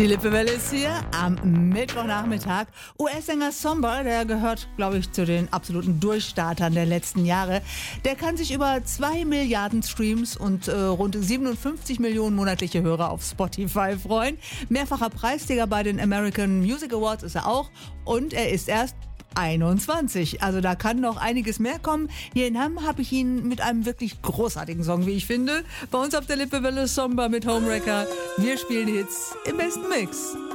Die Lippewelle ist hier am Mittwochnachmittag. US-Sänger Somba, der gehört, glaube ich, zu den absoluten Durchstartern der letzten Jahre. Der kann sich über 2 Milliarden Streams und rund 57 Millionen monatliche Hörer auf Spotify freuen. Mehrfacher Preisträger bei den American Music Awards ist er auch. Und er ist erst 21. Also da kann noch einiges mehr kommen. Hier in Hamm habe ich ihn mit einem wirklich großartigen Song, wie ich finde. Bei uns auf der Lippewelle Somba mit Homewrecker. Wir spielen Hits im besten Mix.